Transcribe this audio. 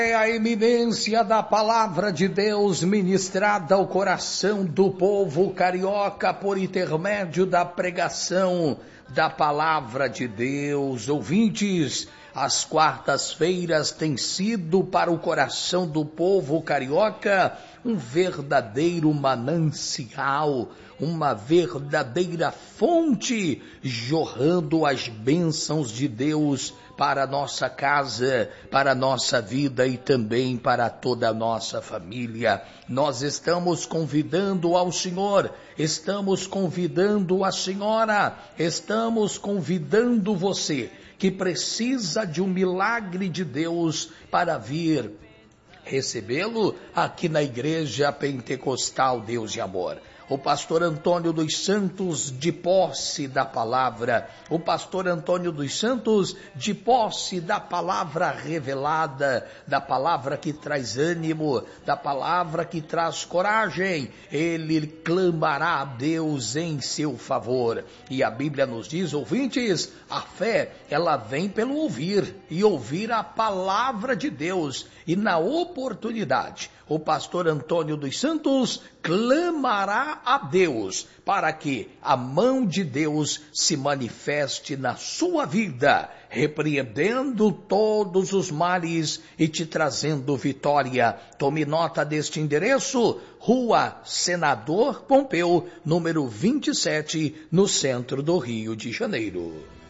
É a eminência da palavra de Deus ministrada ao coração do povo carioca por intermédio da pregação da palavra de Deus. Ouvintes, as quartas-feiras têm sido para o coração do povo carioca um verdadeiro manancial, uma verdadeira fonte, jorrando as bênçãos de Deus para a nossa casa, para a nossa vida e também para toda a nossa família. Nós estamos convidando ao Senhor, estamos convidando a senhora, estamos convidando você que precisa de um milagre de Deus para vir recebê-lo aqui na Igreja Pentecostal Deus de Amor. O pastor Antônio dos Santos, de posse da palavra, o pastor Antônio dos Santos, de posse da palavra revelada, da palavra que traz ânimo, da palavra que traz coragem, ele clamará a Deus em seu favor. E a Bíblia nos diz, ouvintes, a fé, ela vem pelo ouvir, e ouvir a palavra de Deus. E na oportunidade, o pastor Antônio dos Santos clamará a Deus para que a mão de Deus se manifeste na sua vida, repreendendo todos os males e te trazendo vitória. Tome nota deste endereço, Rua Senador Pompeu, número 27, no centro do Rio de Janeiro.